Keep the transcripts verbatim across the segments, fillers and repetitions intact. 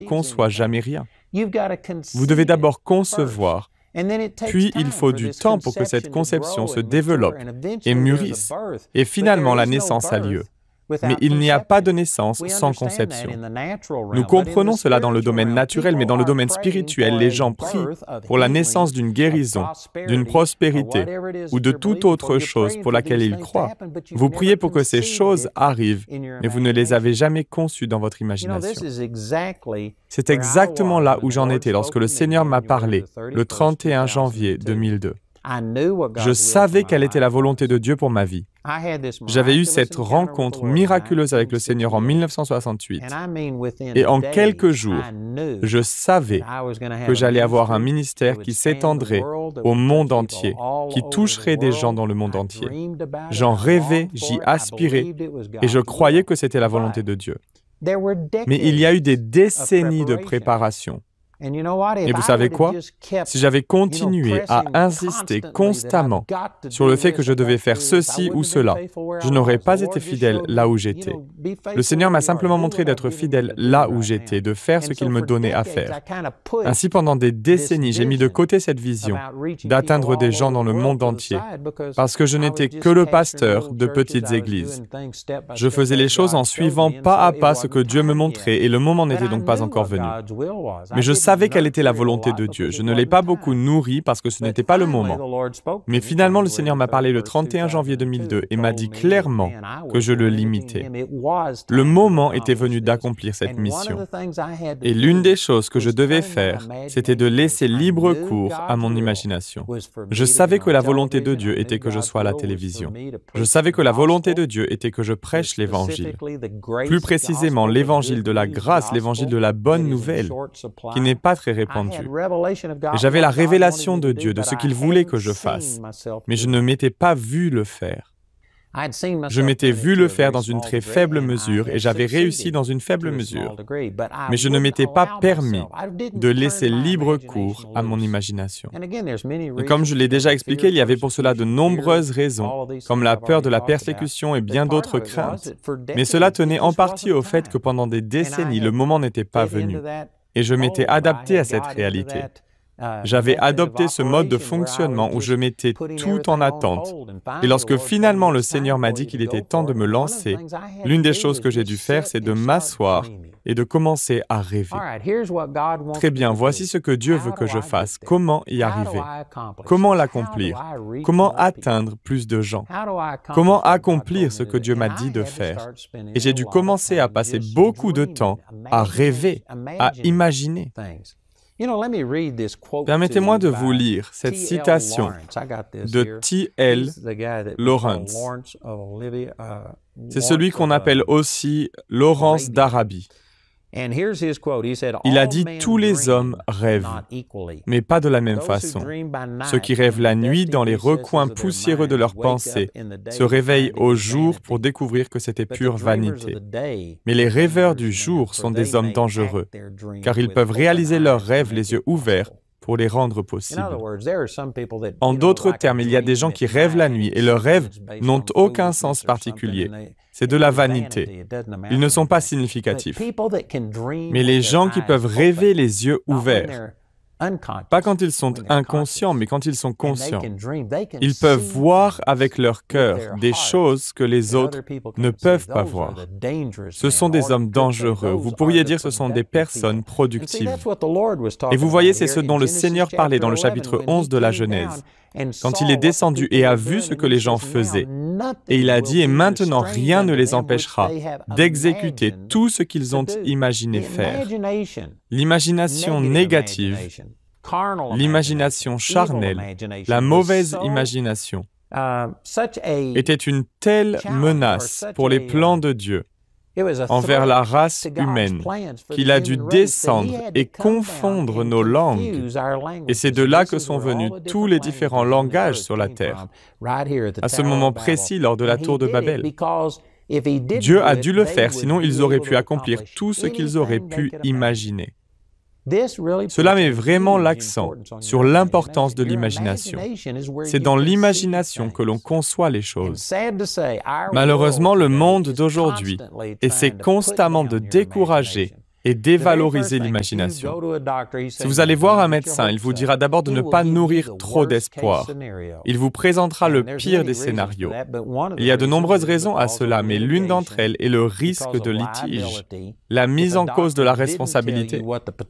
conçoit jamais rien. Vous devez d'abord concevoir, puis il faut du temps pour que cette conception se développe et mûrisse, et finalement la naissance a lieu. Mais il n'y a pas de naissance sans conception. Nous comprenons cela dans le domaine naturel, mais dans le domaine spirituel, les gens prient pour la naissance d'une guérison, d'une prospérité ou de toute autre chose pour laquelle ils croient. Vous priez pour que ces choses arrivent, mais vous ne les avez jamais conçues dans votre imagination. C'est exactement là où j'en étais lorsque le Seigneur m'a parlé, le trente et un janvier deux mille deux. Je savais quelle était la volonté de Dieu pour ma vie. J'avais eu cette rencontre miraculeuse avec le Seigneur en mille neuf cent soixante-huit. Et en quelques jours, je savais que j'allais avoir un ministère qui s'étendrait au monde entier, qui toucherait des gens dans le monde entier. J'en rêvais, j'y aspirais, et je croyais que c'était la volonté de Dieu. Mais il y a eu des décennies de préparation. Et vous savez quoi? Si j'avais continué à insister constamment sur le fait que je devais faire ceci ou cela, je n'aurais pas été fidèle là où j'étais. Le Seigneur m'a simplement montré d'être fidèle là où j'étais, de faire ce qu'il me donnait à faire. Ainsi, pendant des décennies, j'ai mis de côté cette vision d'atteindre des gens dans le monde entier, parce que je n'étais que le pasteur de petites églises. Je faisais les choses en suivant pas à pas ce que Dieu me montrait, et le moment n'était donc pas encore venu. Mais je savais quelle était la volonté de Dieu. Je ne l'ai pas beaucoup nourri parce que ce n'était pas le moment. Mais finalement, le Seigneur m'a parlé le trente et un janvier deux mille deux et m'a dit clairement que je le limitais. Le moment était venu d'accomplir cette mission. Et l'une des choses que je devais faire, c'était de laisser libre cours à mon imagination. Je savais que la volonté de Dieu était que je sois à la télévision. Je savais que la volonté de Dieu était que je prêche l'Évangile. Plus précisément, l'Évangile de la grâce, l'Évangile de la bonne nouvelle, qui n'est pas très répandu. Et j'avais la révélation de Dieu, de ce qu'il voulait que je fasse, mais je ne m'étais pas vu le faire. Je m'étais vu le faire dans une très faible mesure et j'avais réussi dans une faible mesure, mais je ne m'étais pas permis de laisser libre cours à mon imagination. Et comme je l'ai déjà expliqué, il y avait pour cela de nombreuses raisons, comme la peur de la persécution et bien d'autres craintes. Mais cela tenait en partie au fait que pendant des décennies, le moment n'était pas venu. Et je m'étais adapté à cette réalité. J'avais adopté ce mode de fonctionnement où je mettais tout en attente. Et lorsque finalement le Seigneur m'a dit qu'il était temps de me lancer, l'une des choses que j'ai dû faire, c'est de m'asseoir et de commencer à rêver. Très bien, voici ce que Dieu veut que je fasse. Comment y arriver? Comment l'accomplir? Comment atteindre plus de gens? Comment accomplir ce que Dieu m'a dit de faire? Et j'ai dû commencer à passer beaucoup de temps à rêver, à imaginer. Permettez-moi de vous lire cette citation de T L Lawrence. C'est celui qu'on appelle aussi Lawrence d'Arabie. Il a dit « Tous les hommes rêvent, mais pas de la même façon. Ceux qui rêvent la nuit dans les recoins poussiéreux de leurs pensées se réveillent au jour pour découvrir que c'était pure vanité. Mais les rêveurs du jour sont des hommes dangereux, car ils peuvent réaliser leurs rêves les yeux ouverts pour les rendre possibles. » En d'autres termes, il y a des gens qui rêvent la nuit et leurs rêves n'ont aucun sens particulier. C'est de la vanité. Ils ne sont pas significatifs. Mais les gens qui peuvent rêver les yeux ouverts, pas quand ils sont inconscients, mais quand ils sont conscients, ils peuvent voir avec leur cœur des choses que les autres ne peuvent pas voir. Ce sont des hommes dangereux. Vous pourriez dire que ce sont des personnes productives. Et vous voyez, c'est ce dont le Seigneur parlait dans le chapitre onze de la Genèse, quand il est descendu et a vu ce que les gens faisaient. Et il a dit, « Et maintenant, rien ne les empêchera d'exécuter tout ce qu'ils ont imaginé faire. » L'imagination négative, l'imagination charnelle, la mauvaise imagination, était une telle menace pour les plans de Dieu envers la race humaine qu'il a dû descendre et confondre nos langues. Et c'est de là que sont venus tous les différents langages sur la terre, à ce moment précis lors de la tour de Babel. Dieu a dû le faire, sinon ils auraient pu accomplir tout ce qu'ils auraient pu imaginer. Cela met vraiment l'accent sur l'importance de l'imagination. C'est dans l'imagination que l'on conçoit les choses. Malheureusement, le monde d'aujourd'hui essaie constamment de décourager et dévaloriser l'imagination. Si vous allez voir un médecin, il vous dira d'abord de ne pas nourrir trop d'espoir. Il vous présentera le pire des scénarios. Il y a de nombreuses raisons à cela, mais l'une d'entre elles est le risque de litige, la mise en cause de la responsabilité.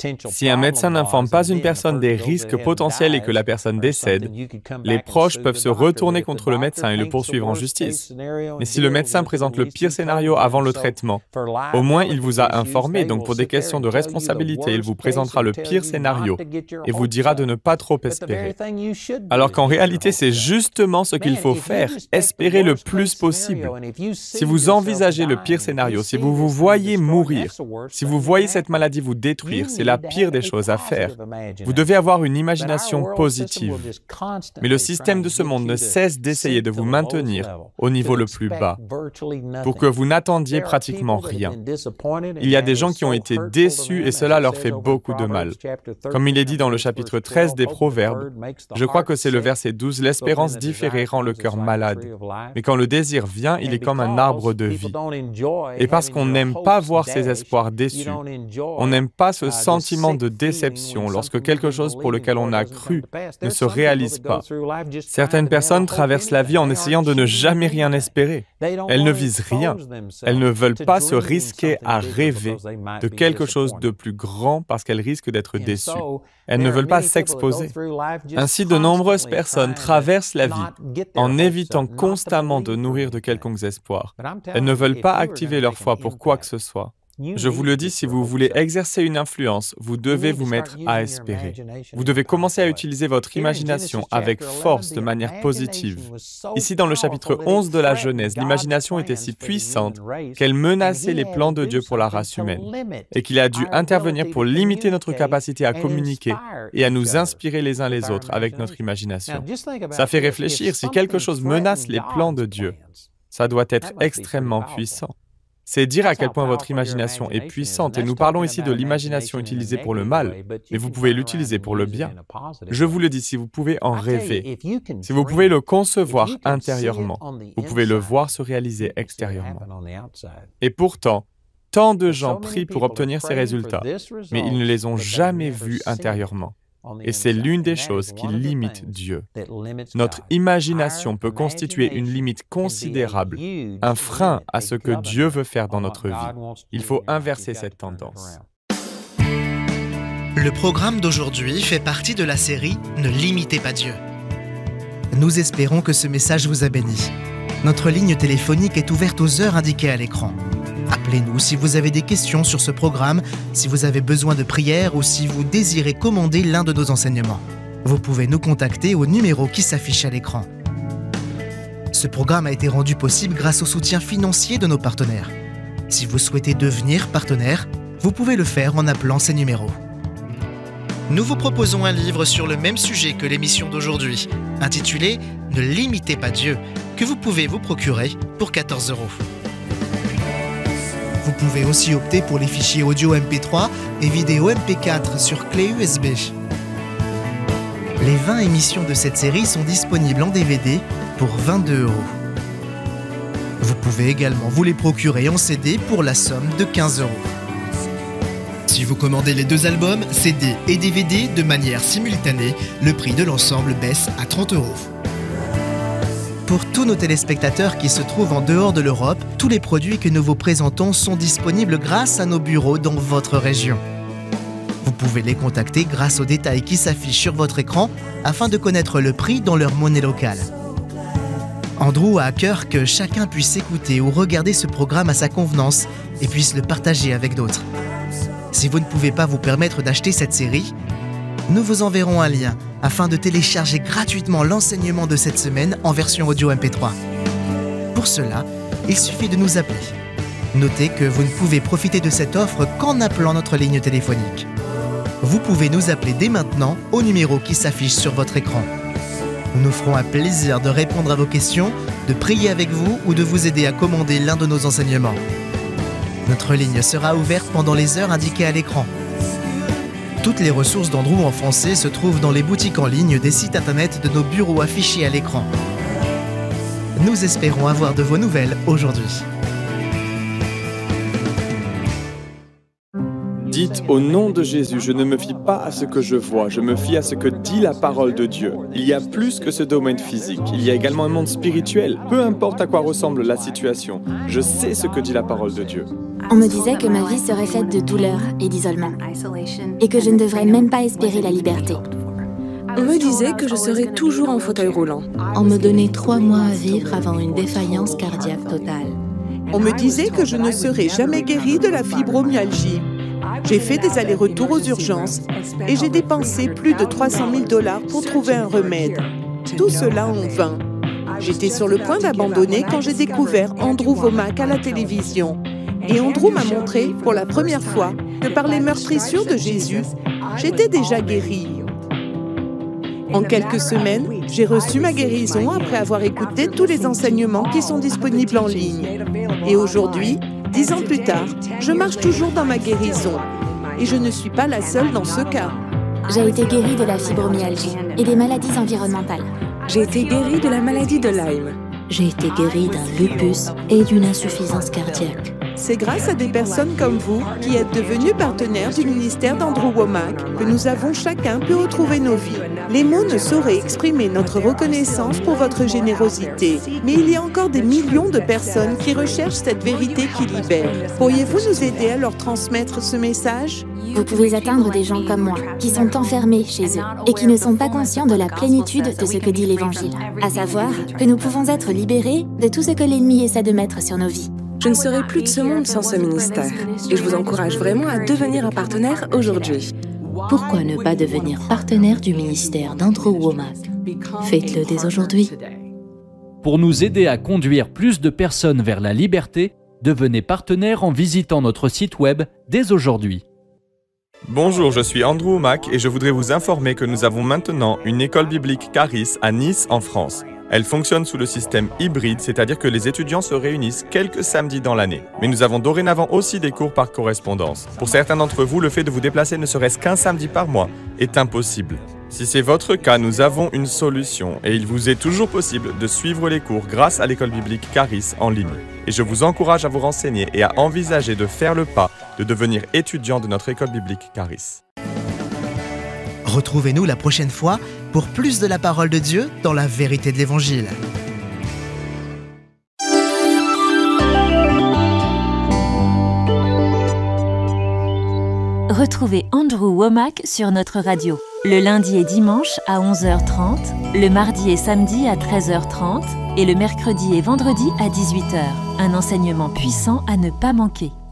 Si un médecin n'informe pas une personne des risques potentiels et que la personne décède, les proches peuvent se retourner contre le médecin et le poursuivre en justice. Mais si le médecin présente le pire scénario avant le traitement, au moins il vous a informé, donc pour des questions de responsabilité, il vous présentera le pire scénario et vous dira de ne pas trop espérer. Alors qu'en réalité, c'est justement ce qu'il faut faire, espérer le plus possible. Si vous envisagez le pire scénario, si vous vous voyez mourir, si vous voyez cette maladie vous détruire, c'est la pire des choses à faire. Vous devez avoir une imagination positive. Mais le système de ce monde ne cesse d'essayer de vous maintenir au niveau le plus bas, pour que vous n'attendiez pratiquement rien. Il y a des gens qui ont été déçus et cela leur fait beaucoup de mal. Comme il est dit dans le chapitre treize des Proverbes, je crois que c'est le verset douze, « L'espérance différée rend le cœur malade, mais quand le désir vient, il est comme un arbre de vie. » Et parce qu'on n'aime pas voir ses espoirs déçus, on n'aime pas ce sentiment de déception lorsque quelque chose pour lequel on a cru ne se réalise pas. Certaines personnes traversent la vie en essayant de ne jamais rien espérer. Elles ne visent rien. Elles ne veulent pas se risquer à rêver de quelque chose de plus grand parce qu'elles risquent d'être déçues. Elles ne veulent pas s'exposer. Ainsi, de nombreuses personnes traversent la vie en évitant constamment de nourrir de quelconques espoirs. Elles ne veulent pas activer leur foi pour quoi que ce soit. Je vous le dis, si vous voulez exercer une influence, vous devez vous mettre à espérer. Vous devez commencer à utiliser votre imagination avec force, de manière positive. Ici, dans le chapitre onze de la Genèse, l'imagination était si puissante qu'elle menaçait les plans de Dieu pour la race humaine et qu'il a dû intervenir pour limiter notre capacité à communiquer et à nous inspirer les uns les autres avec notre imagination. Ça fait réfléchir, si quelque chose menace les plans de Dieu, ça doit être extrêmement puissant. C'est dire à quel point votre imagination est puissante, et nous parlons ici de l'imagination utilisée pour le mal, mais vous pouvez l'utiliser pour le bien. Je vous le dis, si vous pouvez en rêver, si vous pouvez le concevoir intérieurement, vous pouvez le voir se réaliser extérieurement. Et pourtant, tant de gens prient pour obtenir ces résultats, mais ils ne les ont jamais vus intérieurement. Et c'est l'une des choses qui limite Dieu. Notre imagination peut constituer une limite considérable, un frein à ce que Dieu veut faire dans notre vie. Il faut inverser cette tendance. Le programme d'aujourd'hui fait partie de la série « Ne limitez pas Dieu ». Nous espérons que ce message vous a béni. Notre ligne téléphonique est ouverte aux heures indiquées à l'écran. Appelez-nous si vous avez des questions sur ce programme, si vous avez besoin de prière ou si vous désirez commander l'un de nos enseignements. Vous pouvez nous contacter au numéro qui s'affiche à l'écran. Ce programme a été rendu possible grâce au soutien financier de nos partenaires. Si vous souhaitez devenir partenaire, vous pouvez le faire en appelant ces numéros. Nous vous proposons un livre sur le même sujet que l'émission d'aujourd'hui, intitulé « Ne limitez pas Dieu », que vous pouvez vous procurer pour quatorze euros. Vous pouvez aussi opter pour les fichiers audio M P trois et vidéo M P quatre sur clé U S B. Les vingt émissions de cette série sont disponibles en D V D pour vingt-deux euros. Vous pouvez également vous les procurer en C D pour la somme de quinze euros. Si vous commandez les deux albums, C D et D V D de manière simultanée, le prix de l'ensemble baisse à trente euros. Pour tous nos téléspectateurs qui se trouvent en dehors de l'Europe, tous les produits que nous vous présentons sont disponibles grâce à nos bureaux dans votre région. Vous pouvez les contacter grâce aux détails qui s'affichent sur votre écran afin de connaître le prix dans leur monnaie locale. Andrew a à cœur que chacun puisse écouter ou regarder ce programme à sa convenance et puisse le partager avec d'autres. Si vous ne pouvez pas vous permettre d'acheter cette série, nous vous enverrons un lien afin de télécharger gratuitement l'enseignement de cette semaine en version audio M P trois. Pour cela, il suffit de nous appeler. Notez que vous ne pouvez profiter de cette offre qu'en appelant notre ligne téléphonique. Vous pouvez nous appeler dès maintenant au numéro qui s'affiche sur votre écran. Nous nous ferons un plaisir de répondre à vos questions, de prier avec vous ou de vous aider à commander l'un de nos enseignements. Notre ligne sera ouverte pendant les heures indiquées à l'écran. Toutes les ressources d'Andrew en français se trouvent dans les boutiques en ligne des sites internet de nos bureaux affichés à l'écran. Nous espérons avoir de vos nouvelles aujourd'hui. Dites au nom de Jésus, je ne me fie pas à ce que je vois, je me fie à ce que dit la parole de Dieu. Il y a plus que ce domaine physique, il y a également un monde spirituel. Peu importe à quoi ressemble la situation, je sais ce que dit la parole de Dieu. On me disait que ma vie serait faite de douleur et d'isolement, et que je ne devrais même pas espérer la liberté. On me disait que je serais toujours en fauteuil roulant. On me donnait trois mois à vivre avant une défaillance cardiaque totale. On me disait que je ne serais jamais guérie de la fibromyalgie. J'ai fait des allers-retours aux urgences et j'ai dépensé plus de trois cent mille dollars pour trouver un remède. Tout cela en vain. J'étais sur le point d'abandonner quand j'ai découvert Andrew Wommack à la télévision. Et Andrew m'a montré pour la première fois que par les meurtrissures de Jésus, j'étais déjà guérie. En quelques semaines, j'ai reçu ma guérison après avoir écouté tous les enseignements qui sont disponibles en ligne. Et aujourd'hui, dix ans plus tard, je marche toujours dans ma guérison. Et je ne suis pas la seule dans ce cas. J'ai été guérie de la fibromyalgie et des maladies environnementales. J'ai été guérie de la maladie de Lyme. J'ai été guérie d'un lupus et d'une insuffisance cardiaque. C'est grâce à des personnes comme vous qui êtes devenus partenaires du ministère d'Andrew Wommack que nous avons chacun pu retrouver nos vies. Les mots ne sauraient exprimer notre reconnaissance pour votre générosité, mais il y a encore des millions de personnes qui recherchent cette vérité qui libère. Pourriez-vous nous aider à leur transmettre ce message ? Vous pouvez atteindre des gens comme moi, qui sont enfermés chez eux et qui ne sont pas conscients de la plénitude de ce que dit l'Évangile, à savoir que nous pouvons être libérés de tout ce que l'ennemi essaie de mettre sur nos vies. Je ne serai plus de ce monde sans ce ministère. Et je vous encourage vraiment à devenir un partenaire aujourd'hui. Pourquoi ne pas devenir partenaire du ministère d'Andrew Wommack ? Faites-le dès aujourd'hui. Pour nous aider à conduire plus de personnes vers la liberté, devenez partenaire en visitant notre site web dès aujourd'hui. Bonjour, je suis Andrew Wommack et je voudrais vous informer que nous avons maintenant une école biblique Charis à Nice, en France. Elle fonctionne sous le système hybride, c'est-à-dire que les étudiants se réunissent quelques samedis dans l'année. Mais nous avons dorénavant aussi des cours par correspondance. Pour certains d'entre vous, le fait de vous déplacer ne serait-ce qu'un samedi par mois est impossible. Si c'est votre cas, nous avons une solution et il vous est toujours possible de suivre les cours grâce à l'école biblique Charis en ligne. Et je vous encourage à vous renseigner et à envisager de faire le pas de devenir étudiant de notre école biblique Charis. Retrouvez-nous la prochaine fois pour plus de la parole de Dieu dans la vérité de l'Évangile. Retrouvez Andrew Wommack sur notre radio, le lundi et dimanche à onze heures trente, le mardi et samedi à treize heures trente et le mercredi et vendredi à dix-huit heures. Un enseignement puissant à ne pas manquer.